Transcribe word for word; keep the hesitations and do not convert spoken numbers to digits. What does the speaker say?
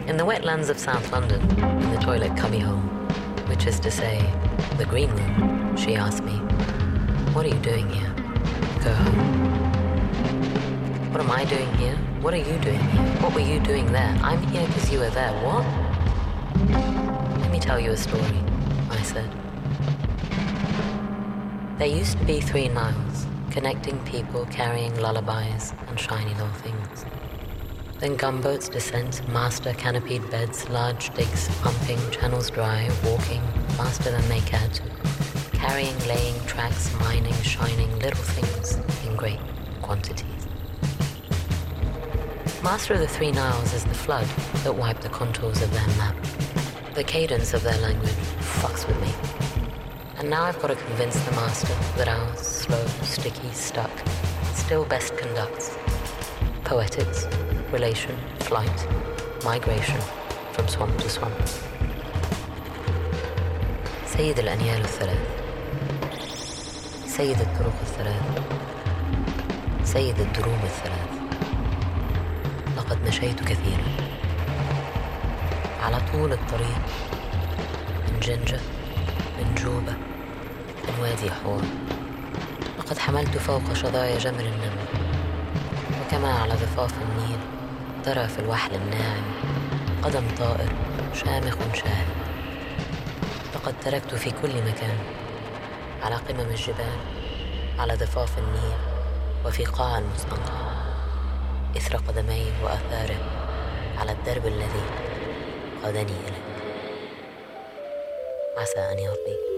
In the wetlands of South London, in the toilet cubbyhole, which is to say, the green room, she asked me, "What are you doing here?" Go home. What am I doing here? What are you doing here? What were you doing there? I'm here because you were there. What? Let me tell you a story, I said. There used to be three Niles, connecting people carrying lullabies and shiny little things. Then gunboats, descent, master canopied beds, large digs, pumping, channels dry, walking, faster than they cared to, carrying, laying, tracks, mining, shining, little things in great quantities. Master of the three Niles is the flood that wiped the contours of their map. The cadence of their language fucks with me. And now I've got to convince the master that our slow, sticky, stuck, still best conducts. Poetics, relation, flight, migration from swamp to swamp. سيد الأنيال الثلاث، سيد الطرق الثلاث، سيد الدروب الثلاث. لقد مشيت كثيرا على طول الطريق، من جنجة، من جوبة، من وادي حور. لقد حملت فوق شظايا جمر النمل، وكما على ضفاف النيل ترى في الوحل الناعم قدم طائر شامخ شاهد. لقد تركت في كل مكان، على قمم الجبال، على ضفاف النيل، وفي قاع المستنقع، إثر قدميه وآثاره على الدرب الذي قادني إليه. عسى أن يرضيك.